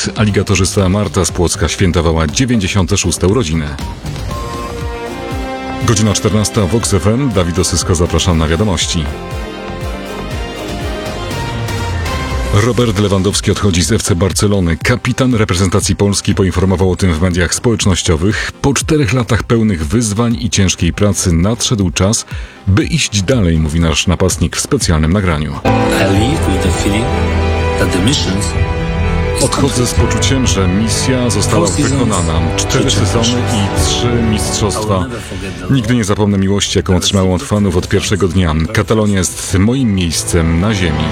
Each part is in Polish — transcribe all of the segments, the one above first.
weekend aligatorzysta Marta z Płocka świętowała 96. urodziny. Godzina 14. Vox FM. Dawid Osysko, zapraszam na wiadomości. Robert Lewandowski odchodzi z FC Barcelony. Kapitan reprezentacji Polski poinformował o tym w mediach społecznościowych. Po 4 latach pełnych wyzwań i ciężkiej pracy nadszedł czas, by iść dalej, mówi nasz napastnik w specjalnym nagraniu. Odchodzę z poczuciem, że misja została wykonana. 4 sezony i 3 mistrzostwa. Nigdy nie zapomnę miłości, jaką otrzymałem od fanów od pierwszego dnia. Katalonia jest moim miejscem na ziemi.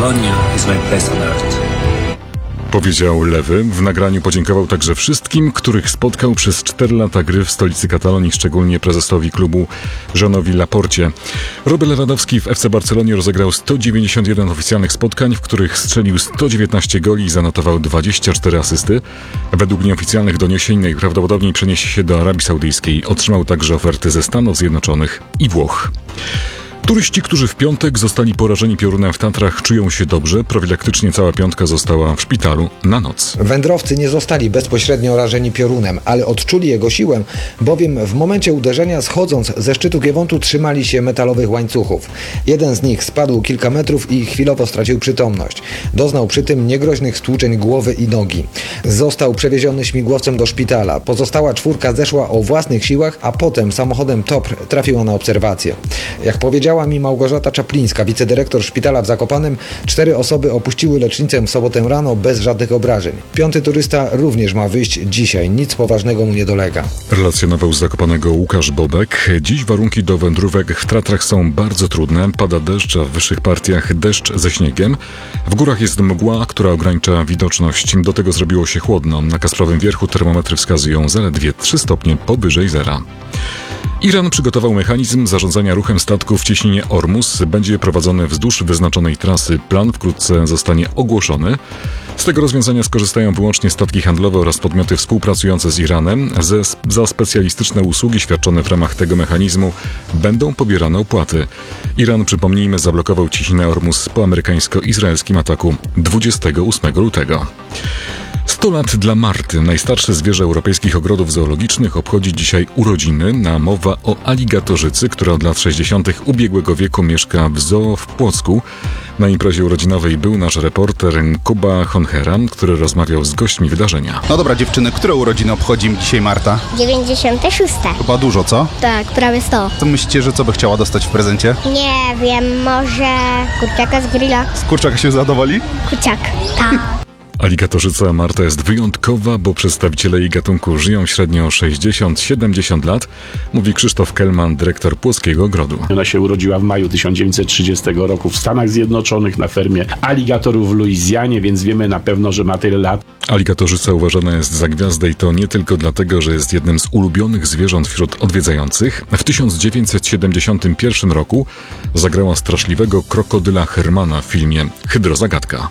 Powiedział Lewy. W nagraniu podziękował także wszystkim, których spotkał przez 4 lata gry w stolicy Katalonii, szczególnie prezesowi klubu Joanowi Laporcie. Robert Lewandowski w FC Barcelonie rozegrał 191 oficjalnych spotkań, w których strzelił 119 goli i zanotował 24 asysty. Według nieoficjalnych doniesień najprawdopodobniej przeniesie się do Arabii Saudyjskiej. Otrzymał także oferty ze Stanów Zjednoczonych i Włoch. Turyści, którzy w piątek zostali porażeni piorunem w Tatrach, czują się dobrze. Profilaktycznie cała piątka została w szpitalu na noc. Wędrowcy nie zostali bezpośrednio rażeni piorunem, ale odczuli jego siłę, bowiem w momencie uderzenia schodząc ze szczytu Giewontu trzymali się metalowych łańcuchów. Jeden z nich spadł kilka metrów i chwilowo stracił przytomność. Doznał przy tym niegroźnych stłuczeń głowy i nogi. Został przewieziony śmigłowcem do szpitala. Pozostała 4 zeszła o własnych siłach, a potem samochodem TOPR trafiła na obserwację. Jak powiedziała mi Małgorzata Czaplińska, wicedyrektor szpitala w Zakopanem, 4 osoby opuściły lecznicę w sobotę rano bez żadnych obrażeń. 5. turysta również ma wyjść dzisiaj. Nic poważnego mu nie dolega. Relacjonował z Zakopanego Łukasz Bobek. Dziś warunki do wędrówek w Tatrach są bardzo trudne. Pada deszcz, a w wyższych partiach deszcz ze śniegiem. W górach jest mgła, która ogranicza widoczność. Do tego zrobiło się chłodno. Na Kasprowym Wierchu termometry wskazują zaledwie 3 stopnie powyżej zera. Iran przygotował mechanizm zarządzania ruchem statków w cieśninie Ormus. Będzie prowadzony wzdłuż wyznaczonej trasy. Plan wkrótce zostanie ogłoszony. Z tego rozwiązania skorzystają wyłącznie statki handlowe oraz podmioty współpracujące z Iranem. Za specjalistyczne usługi świadczone w ramach tego mechanizmu będą pobierane opłaty. Iran, przypomnijmy, zablokował cieśninę Ormus po amerykańsko-izraelskim ataku 28 lutego. 100 lat dla Marty. Najstarsze zwierzę europejskich ogrodów zoologicznych obchodzi dzisiaj urodziny. A mowa o aligatorzycy, która od lat 60. ubiegłego wieku mieszka w zoo w Płocku. Na imprezie urodzinowej był nasz reporter Kuba Honchera, który rozmawiał z gośćmi wydarzenia. No dobra dziewczyny, które urodziny obchodzi dzisiaj Marta? 96. Chyba dużo, co? Tak, prawie 100. Co myślicie, że co by chciała dostać w prezencie? Nie wiem, może kurczaka z grilla? Z kurczaka się zadowoli? Kurczak. Tak. Aligatorzyca Marta jest wyjątkowa, bo przedstawiciele jej gatunku żyją średnio 60-70 lat, mówi Krzysztof Kelman, dyrektor Płockiego Ogrodu. Ona się urodziła w maju 1930 roku w Stanach Zjednoczonych na fermie aligatorów w Luizjanie, więc wiemy na pewno, że ma tyle lat. Aligatorzyca uważana jest za gwiazdę i to nie tylko dlatego, że jest jednym z ulubionych zwierząt wśród odwiedzających. W 1971 roku zagrała straszliwego krokodyla Hermana w filmie Hydrozagadka.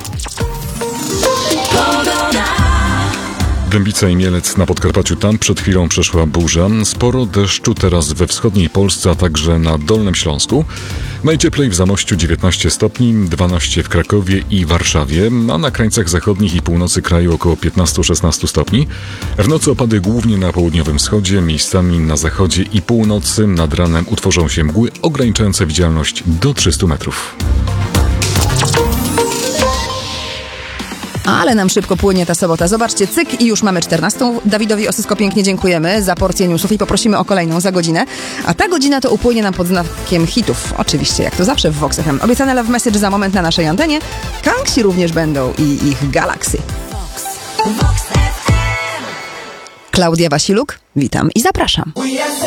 Dębica i Mielec na Podkarpaciu, tam przed chwilą przeszła burza. Sporo deszczu teraz we wschodniej Polsce, a także na Dolnym Śląsku. Najcieplej w Zamościu 19 stopni, 12 w Krakowie i Warszawie, a na krańcach zachodnich i północy kraju około 15-16 stopni. W nocy opady głównie na południowym wschodzie, miejscami na zachodzie i północy. Nad ranem utworzą się mgły ograniczające widzialność do 300 metrów. Ale nam szybko płynie ta sobota. Zobaczcie, cyk i już mamy 14. Dawidowi Osysko pięknie dziękujemy za porcję newsów i poprosimy o kolejną za godzinę. A ta godzina to upłynie nam pod znakiem hitów. Oczywiście, jak to zawsze w Vox FM. Obiecane Love Message za moment na naszej antenie. Kangsi również będą i ich Galaxy. Klaudia Wasiluk, witam i zapraszam.